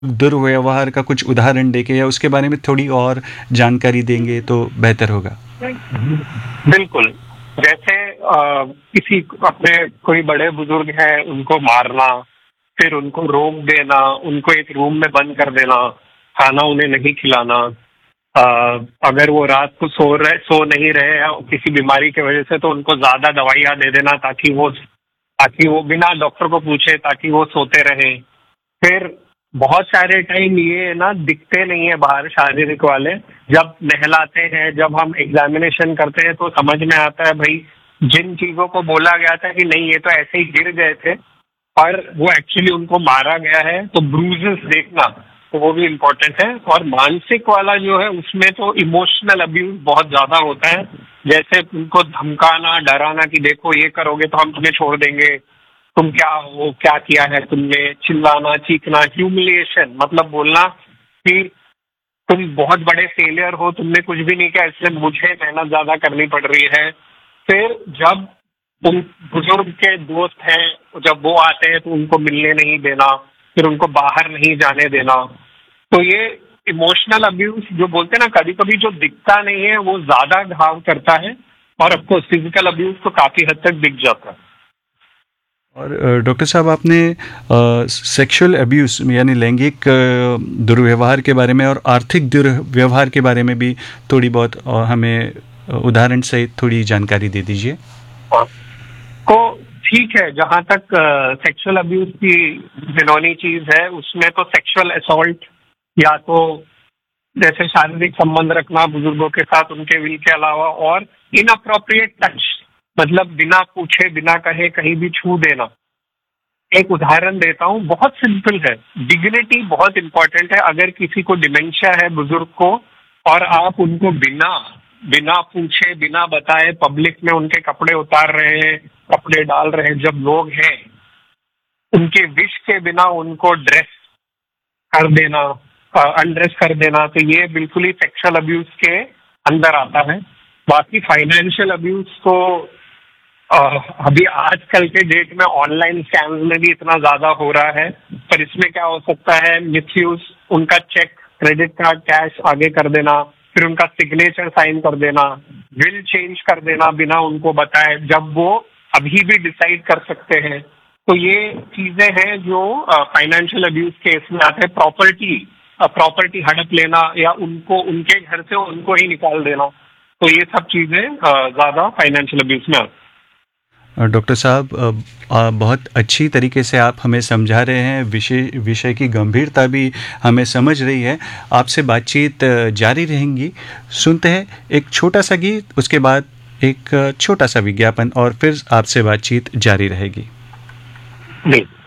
दुर्व्यवहार का कुछ उदाहरण देके या उसके बारे में थोड़ी और जानकारी देंगे तो बेहतर होगा। बिल्कुल। जैसे किसी अपने कोई बड़े बुजुर्ग हैं उनको मारना, फिर उनको रोक देना, उनको एक रूम में बंद कर देना, खाना उन्हें नहीं खिलाना, अ, अगर वो रात को सो नहीं रहे या किसी बीमारी की वजह से तो उनको ज्यादा दवाइयाँ दे देना ताकि वो बिना डॉक्टर को पूछे ताकि वो सोते रहे। फिर बहुत सारे टाइम ये ना दिखते नहीं है बाहर शारीरिक वाले, जब नहलाते हैं, जब हम एग्जामिनेशन करते हैं तो समझ में आता है भाई जिन चीजों को बोला गया था कि नहीं ये तो ऐसे ही गिर गए थे और वो एक्चुअली उनको मारा गया है, तो ब्रूजेस देखना तो वो भी इम्पोर्टेंट है। और मानसिक वाला जो है उसमें तो इमोशनल अब्यूज बहुत ज्यादा होता है, जैसे उनको धमकाना, डराना कि देखो ये करोगे तो हम तुम्हें छोड़ देंगे, तुम क्या हो, क्या किया है तुमने, चिल्लाना, चीखना, ह्यूमिलिएशन, मतलब बोलना कि तुम बहुत बड़े फेलियर हो, तुमने कुछ भी नहीं किया इसलिए मुझे मेहनत ज्यादा करनी पड़ रही है। फिर जब उन बुजुर्ग के दोस्त हैं जब वो आते हैं तो उनको मिलने नहीं देना, फिर उनको बाहर नहीं जाने देना। तो ये इमोशनल अब्यूज जो बोलते हैं ना, कभी कभी जो दिखता नहीं है वो ज्यादा घाव करता है, और ऑफकोर्स फिजिकल अब्यूज तो काफी हद तक दिख जाता है। और डॉक्टर साहब आपने सेक्सुअल अब्यूज यानी लैंगिक दुर्व्यवहार के बारे में और आर्थिक दुर्व्यवहार के बारे में भी थोड़ी बहुत हमें उदाहरण सहित थोड़ी जानकारी दे दीजिए। तो ठीक है, जहां तक सेक्सुअल अब्यूज की घिनौनी चीज है उसमें तो सेक्सुअल असॉल्ट या तो जैसे शारीरिक संबंध रखना बुजुर्गों के साथ उनके विल के अलावा, और इनअप्रोप्रिएट टच, मतलब बिना पूछे बिना कहे कहीं भी छू देना। एक उदाहरण देता हूँ, बहुत सिंपल है। डिग्निटी बहुत इंपॉर्टेंट है। अगर किसी को डिमेंशिया है बुजुर्ग को और आप उनको बिना बिना पूछे बिना बताए पब्लिक में उनके कपड़े उतार रहे हैं, कपड़े डाल रहे हैं, जब लोग हैं उनके विश के बिना उनको ड्रेस कर देना, अनड्रेस कर देना, तो ये बिल्कुल ही सेक्सुअल अब्यूज के अंदर आता है। बाकी फाइनेंशियल अब्यूज तो अभी आजकल के डेट में ऑनलाइन स्कैम्स में भी इतना ज्यादा हो रहा है, पर इसमें क्या हो सकता है, मिसयूज, उनका चेक, क्रेडिट कार्ड, कैश आगे कर देना, फिर उनका सिग्नेचर साइन कर देना, विल चेंज कर देना बिना उनको बताए, जब वो अभी भी डिसाइड कर सकते हैं। तो ये चीजें हैं जो फाइनेंशियल अब्यूज केस में आते हैं। प्रॉपर्टी हड़प लेना या उनको उनके घर से उनको ही निकाल देना, तो ये सब चीजें ज्यादा फाइनेंशियल अब्यूज में आती हैं। डॉक्टर साहब बहुत अच्छी तरीके से आप हमें समझा रहे हैं, विषय की गंभीरता भी हमें समझ रही है। आपसे बातचीत जारी रहेंगी। सुनते हैं एक छोटा सा गीत, उसके बाद एक छोटा सा विज्ञापन और फिर आपसे बातचीत जारी रहेगी। जी।